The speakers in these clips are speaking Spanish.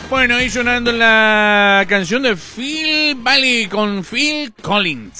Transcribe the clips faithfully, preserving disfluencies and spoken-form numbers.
Bueno, ahí sonando la canción de Phil Valley con Phil Collins.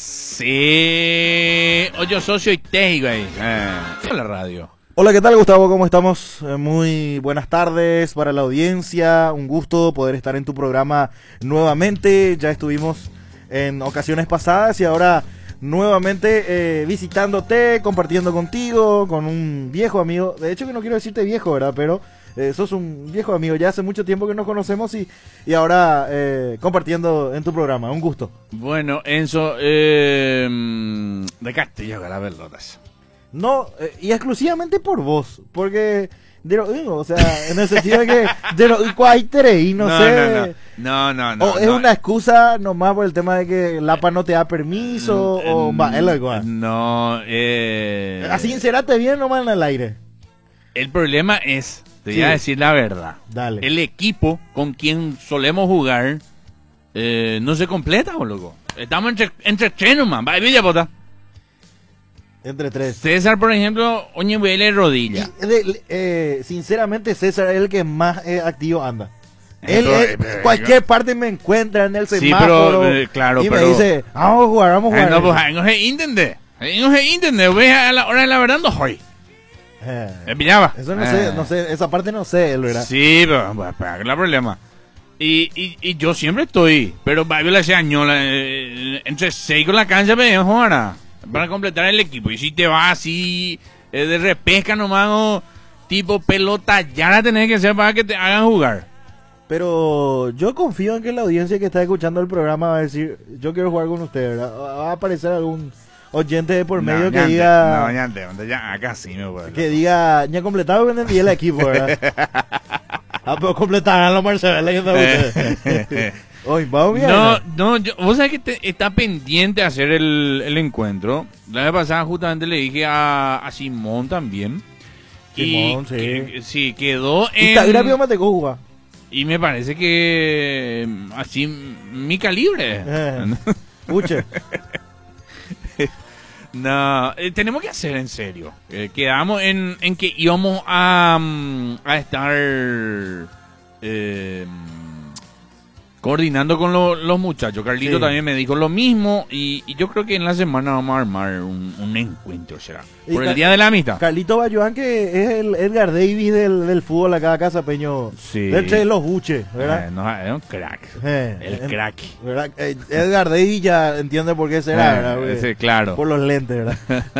Sí. Oye, socio y técnico ahí. Ah, en la radio. Hola, ¿qué tal, Gustavo? ¿Cómo estamos? Eh, Muy buenas tardes para la audiencia. Un gusto poder estar en tu programa nuevamente. Ya estuvimos en ocasiones pasadas y ahora nuevamente eh, visitándote, compartiendo contigo, con un viejo amigo. De hecho, que no quiero decirte viejo, ¿verdad? Pero eh, sos un viejo amigo. Ya hace mucho tiempo que nos conocemos y, y ahora eh, compartiendo en tu programa. Un gusto. Bueno, Enzo, eh, de Castillo, las pelotas. No, eh, y exclusivamente por vos, porque de lo, digo, o sea, en el sentido de que de lo y no, No, sé, no, no, no, no, o es no. una excusa nomás por el tema de que Lapa no te da permiso, Mm, o va, es lo igual. No, eh... Así sincerate bien nomás en el aire. El problema es, te Sí. voy a decir la verdad. Dale. El equipo con quien solemos jugar eh, no se completa, loco. Estamos entre, entre tres nomás. Va, Villapota. Entre tres. César, por ejemplo, oye, vele rodilla. Y, de- eh, sinceramente, César es el que más eh, activo anda. Él, Pero, él, eh, pero, cualquier parte me encuentra en el Sí, semáforo pero, eh, claro, y pero- me dice, vamos a jugar, vamos a Ah, jugar. no, pues ahí no se entiende. Ahí no se entiende. Ve a la hora de la verdad, no hoy. Eh, ¿Me pillaba? Eso no Eh. sé, no sé, esa parte no sé, él, ¿verdad? Sí, pero bueno, pero ¿qué es el problema? Y, y, y yo siempre estoy, pero Babio le año eh, entre seis con la cancha, pero ahora para completar el equipo. Y si te vas así eh, de repesca nomás, o tipo pelota, ya la tenés que hacer para que te hagan jugar. Pero yo confío en que la audiencia que está escuchando el programa va a decir, yo quiero jugar con usted, ¿verdad? Va a aparecer algún oyente de por medio No, que ya diga, ante- No, ya ante- ante- ya acá sí me puedo. que diga, ya completado con el, y el equipo, ¿verdad? Ah, pero completarán los Marcelo leyendo ustedes. Hoy, vamos bien. No, no, yo, vos sabés que te- está pendiente hacer el, el encuentro. La vez pasada justamente le dije a, a Simón también. Simón, y sí. que- sí, quedó Y en... Tagra vio Mateco jugar. Y me parece que mm, así mm, mi calibre. Eh. Uche. No, eh, tenemos que hacer en serio. Eh, quedamos en, en que íbamos a, mm, a estar eh, coordinando con lo- los muchachos. Carlito Sí. también me dijo lo mismo y, y yo creo que en la semana vamos a armar un, un encuentro, será. Y Por el Car- Día de la Amistad. Carlito Bayuán, que es el Edgar Davis del, del fútbol acá, casa Peño. Sí. De entre los buches, ¿verdad? Eh, no, es un crack. Eh, El eh, crack. ¿verdad? Eh, Edgar Davis ya entiende por qué será, Eh, ¿verdad? ese, claro. Por los lentes, ¿verdad?